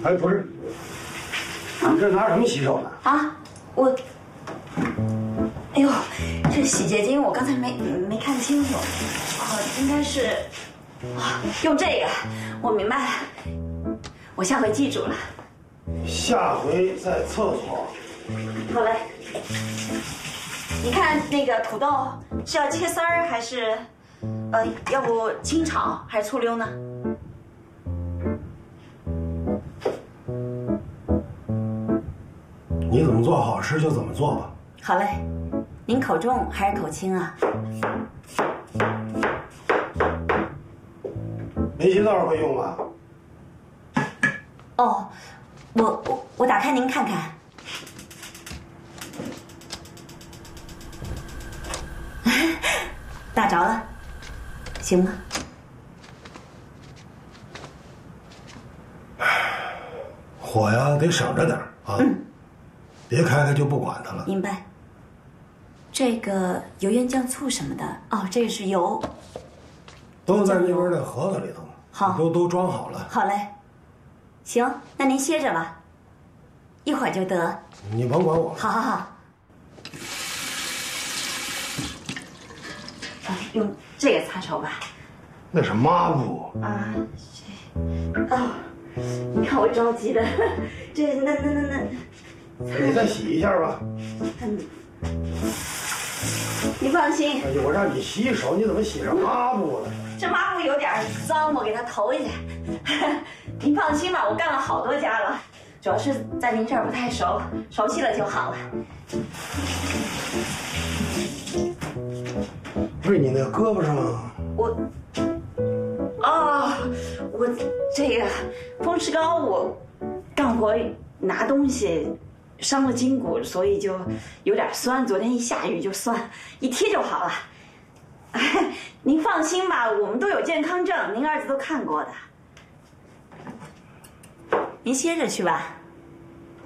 哎，不是，你这拿什么洗手呢？ 啊，哎呦，这洗洁精我刚才没看清楚，应该是用这个，我明白了，我下回记住了。 下回在厕所。 好嘞。你看那个土豆是要切丝儿还是，要不清炒还是醋溜呢？ 你怎么做好吃就怎么做吧。 好嘞，您口重还是口轻啊？ 煤气灶会用吗？ 哦，我打开您看看。打着了，行吗？ 火呀得省着点啊，别开开就不管它了。 明白。这个油盐酱醋什么的，哦，这个是油， 都在那边的盒子里头。 好， 都装好了。 好嘞，行，那您歇着吧，一会儿就得。 你甭管我。 好好好。用这个擦手吧。 那是抹布啊，你看我着急的，那， 你再洗一下吧。 你放心。 哎呦，我让你洗手，你怎么洗成抹布了？ 这抹布有点脏，我给它投一下。您放心吧，我干了好多家了，主要是在您这儿不太熟，熟悉了就好了。 不是你那胳膊上， 我这个风湿膏，我干活拿东西伤了筋骨，所以就有点酸。昨天一下雨就酸，一贴就好了。您放心吧，我们都有健康证，您儿子都看过的。您歇着去吧。